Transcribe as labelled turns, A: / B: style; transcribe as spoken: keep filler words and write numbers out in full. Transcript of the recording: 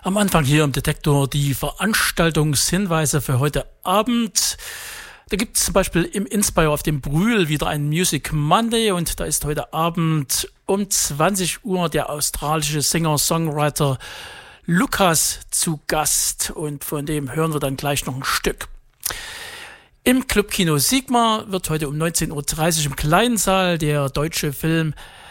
A: Am Anfang hier im Detektor die Veranstaltungshinweise für heute Abend. Da gibt es zum Beispiel im Inspire auf dem Brühl wieder einen Music Monday und da ist heute Abend um zwanzig Uhr der australische Singer-Songwriter Lukas zu Gast und von dem hören wir dann gleich noch ein Stück. Im Clubkino Sigma wird heute um neunzehn Uhr dreißig im kleinen Saal der deutsche Film